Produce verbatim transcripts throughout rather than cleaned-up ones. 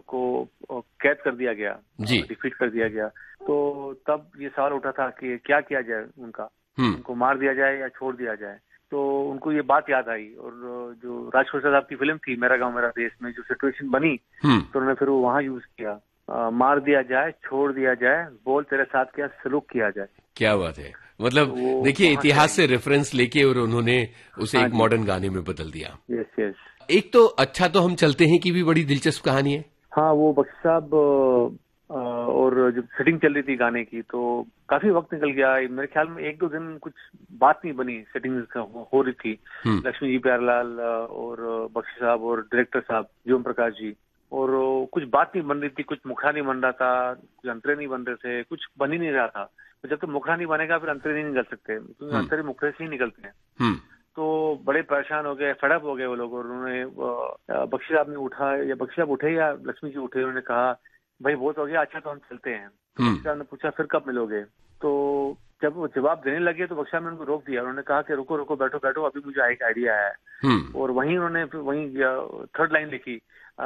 को कैद कर दिया गया, डिफीट कर दिया गया। तो तब ये सवाल उठा था कि क्या किया जाए उनका, उनको मार दिया जाए या छोड़ दिया जाए। तो उनको ये बात याद आई और जो राज खोसला साहब की फिल्म थी मेरा गाँव मेरा देश में जो सिचुएशन बनी, तो उन्होंने फिर वो वहाँ यूज किया, आ, मार दिया जाए, छोड़ दिया जाए, बोल तेरे साथ क्या सलूक किया जाए। क्या बात है, मतलब तो देखिए इतिहास से रेफरेंस लेके और उन्होंने उसे एक मॉडर्न गाने में बदल दिया। Yes yes. एक तो अच्छा तो हम चलते हैं कि भी बड़ी दिलचस्प कहानी है। हाँ, वो बख्शी साहब और जब सेटिंग चल रही थी गाने की तो काफी वक्त निकल गया। मेरे ख्याल में एक दो दिन कुछ बात नहीं बनी, सेटिंग हो रही थी। लक्ष्मी जी प्यारेलाल और बख्शी साहब और डायरेक्टर साहब ज्योम प्रकाश जी, और कुछ बात नहीं बन रही थी, कुछ मुखड़ा नहीं बन रहा था, कुछ अंतरे नहीं बन रहे थे, कुछ बन ही नहीं रहा था। तो जब तक तो मुखड़ा नहीं बनेगा फिर अंतरे नहीं निकल सकते, क्योंकि अंतरे मुखड़े से ही निकलते हैं। तो बड़े परेशान हो गए, फेडअप हो गए वो लोग, और उन्होंने बख्शी साहब ने उठा या बख्शी साहब उठे या लक्ष्मी जी उठे, उन्होंने कहा भाई बहुत हो गया, अच्छा तो हम चलते हैं। तो बख्शी साहब ने पूछा फिर कब मिलोगे। तो जब वो जवाब देने लगे तो बख्शी साहब ने उनको रोक दिया। उन्होंने कहा कि रुको रुको बैठो बैठो, अभी मुझे एक आइडिया आया है। और वहीं उन्होंने वहीं थर्ड लाइन लिखी,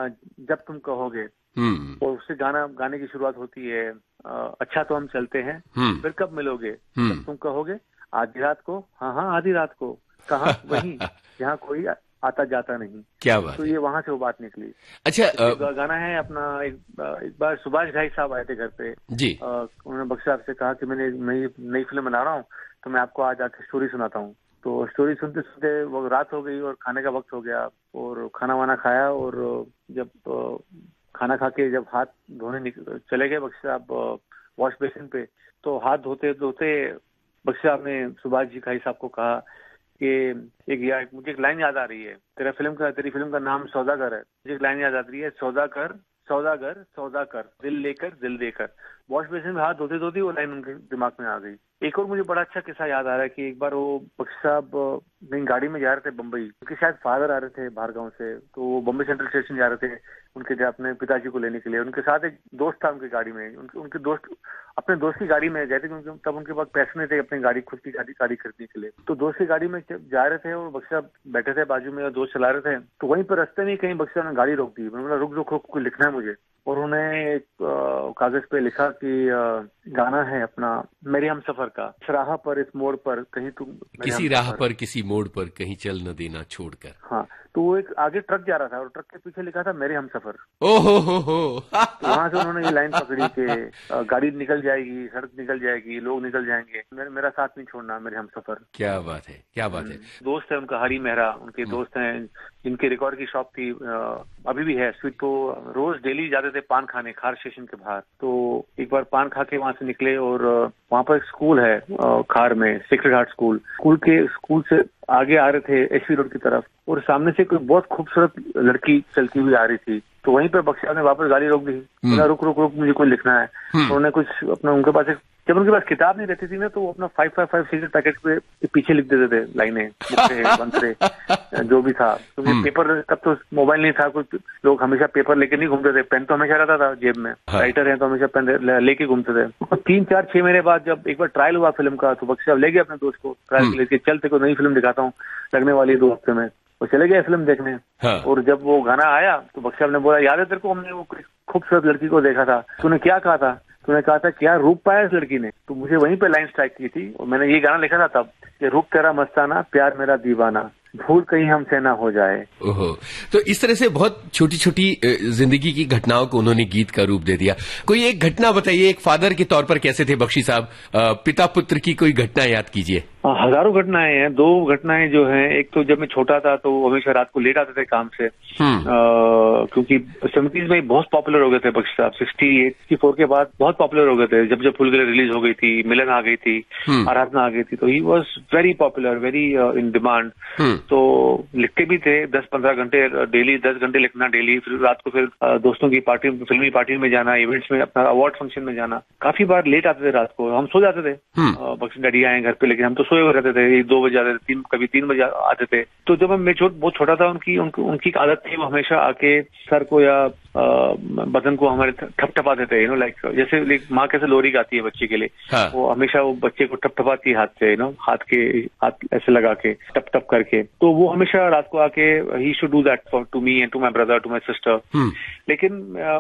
जब तुम कहोगे। और उससे गाना गाने की शुरुआत होती है, अच्छा तो हम चलते हैं, फिर कब मिलोगे, जब तुम कहोगे, आधी रात को, हाँ हाँ आधी रात को, कहाँ, वहीं जहाँ कोई आता जाता नहीं। क्या बात। तो ये वहां से वो बात निकली। अच्छा, तो गाना है अपना, एक, एक बार सुभाष घाई साहब आए थे घर पे जी। आ, उन्होंने बख्शी साहब से कहा कि मैंने नई नई फिल्म बना रहा हूँ, तो मैं आपको आज आके स्टोरी सुनाता हूँ। तो स्टोरी सुनते सुनते वो रात हो गई और खाने का वक्त हो गया, और खाना वाना खाया, और जब खाना खा के जब हाथ धोने चले गए बख्शी साहब वॉश बेसिन पे, तो हाथ धोते धोते बख्शी साहब ने सुभाष जी घाई साहब को कहा कि एक यार मुझे एक लाइन याद आ रही है, तेरा फिल्म का तेरी फिल्म का नाम सौदागर है, मुझे एक लाइन याद आ रही है, सौदागर सौदागर सौदाकर, दिल लेकर दिल देकर। वॉश बेसिन में हाथ धोते धोते वो लाइन उनके दिमाग में आ गई। एक और मुझे बड़ा अच्छा किस्सा याद आ रहा है कि एक बार वो बख्शी साहब नई गाड़ी में जा रहे थे बम्बई, क्योंकि शायद फादर आ रहे थे बाहर गाँव से, तो वो बम्बई सेंट्रल स्टेशन जा रहे थे उनके अपने पिताजी को लेने के लिए। उनके साथ एक दोस्त था उनकी गाड़ी में, उनके, उनके दोस्त अपने दोस्त की गाड़ी में गए थे, क्योंकि तब उनके पास पैसे नहीं थे अपनी गाड़ी खुद की गाड़ी गाड़ी खरीदने के लिए। तो दोस्त की गाड़ी में जा रहे थे और बख्शी साहब बैठे थे बाजू में और दोस्त चला रहे थे। तो वहीं पर रास्ते में कहीं बख्शी साहब ने गाड़ी रोक दी। मैंने बोला रुक रुक रुक, कुछ लिखना है मुझे। और उन्होंने कागज पे लिखा कि आ, गाना है अपना मेरे हम सफर का, इस राह पर इस मोड़ पर कहीं तुम, किसी राह पर किसी मोड़ पर कहीं चल न देना छोड़कर। हाँ, तो वो एक आगे ट्रक जा रहा था और ट्रक के पीछे लिखा था मेरे हम सफर। ओहो हो हो। तो वहां से उन्होंने ये लाइन पकड़ी कि गाड़ी निकल जाएगी, सड़क निकल जाएगी, लोग निकल जाएंगे, मेरे, मेरा साथ नहीं छोड़ना, मेरे हम सफर। क्या बात है, क्या बात है। दोस्त है उनका हरी मेहरा, उनके दोस्त हैं जिनके रिकॉर्ड की शॉप थी, अभी भी है स्वीट। तो रोज डेली जाते थे पान खाने खार स्टेशन के बाहर। तो एक बार पान खा के वहां से निकले और वहां पर एक स्कूल है खार में, सेक्रेड हार्ट स्कूल। स्कूल के स्कूल से आगे आ रहे थे एसवी रोड की तरफ, और सामने से कोई बहुत खूबसूरत लड़की चलती हुई आ रही थी। तो वहीं पर बख्शी साहब ने वापस गाड़ी रोक दी। बोला रुक रुक रुक, मुझे कुछ लिखना है। उन्होंने कुछ अपना, उनके पास एक, जब उनके पास किताब नहीं रहती थी ना, तो वो अपना five five five cigarette packet पे पीछे लिख देते थे लाइनें, बंतरे जो भी था। क्योंकि तो पेपर, तब तो मोबाइल नहीं था, कुछ लोग हमेशा पेपर लेके नहीं घूमते थे, पेन तो हमेशा रहता था जेब में। राइटर है तो हमेशा पेन लेके घूमते थे। तो तीन चार छह महीने बाद जब एक बार ट्रायल हुआ फिल्म का, तो बख्शी साहब ले गए अपने दोस्त को ट्रायल के लेके, चल तेरे को नई फिल्म दिखाता हूँ, लगने वाली दो हफ्ते में। वो चले गए फिल्म देखने। हाँ। और जब वो गाना आया तो बख्शी साहब ने बोला, याद है तेरे को, हमने वो खूबसूरत लड़की को देखा था, तूने क्या कहा था, तूने कहा था क्या रूप पाया इस लड़की ने। तो मुझे वहीं पे लाइन स्ट्राइक की थी और मैंने ये गाना लिखा था तब कि रूप तेरा मस्ताना, प्यार मेरा दीवाना, भूल कहीं हमसे ना हो जाए। ओहो, तो इस तरह से बहुत छोटी छोटी जिंदगी की घटनाओं को उन्होंने गीत का रूप दे दिया। कोई एक घटना बताइए, एक फादर के तौर पर कैसे थे बख्शी साहब, पिता पुत्र की कोई घटना याद कीजिए। हजारों घटनाएं हैं। दो घटनाएं जो हैं, एक तो जब मैं छोटा था तो हमेशा रात को लेट आते थे काम से, क्योंकि सेवेंटीज में बहुत पॉपुलर हो गए थे बख्शी साहब। सिक्सटी एट सिक्सटी फोर के बाद बहुत पॉपुलर हो गए थे, जब जब फूल गले रिलीज हो गई थी, मिलन आ गई थी, आराधना आ गई थी, तो he was very popular, very in demand. तो लिखते भी थे दस पंद्रह घंटे डेली, दस घंटे लिखना डेली, फिर रात को फिर दोस्तों की पार्टी, फिल्मी पार्टी में जाना, इवेंट्स में, अपना अवार्ड फंक्शन में जाना। काफी बार लेट आते थे रात को, हम सो जाते थे, बख्शी डैडी आए घर पे, लेकिन हम तो सोए हुए रहते थे, एक दो बजे आते थे, तीन कभी तीन बजे आते थे। तो जब मैं छोट बहुत छोटा था, उनकी उनकी आदत थी, वो हमेशा आके सर को या बदन को हमारे ठपठपाते थे, यू नो, लाइक जैसे माँ कैसे लोरी गाती है बच्चे के लिए, हाँ। वो हमेशा वो बच्चे को ठपठपाती है हाथ से, यू नो, हाथ के हाथ ऐसे लगा के टप टप करके। तो वो हमेशा रात को आके he should do that for to me and to my brother, to my sister. लेकिन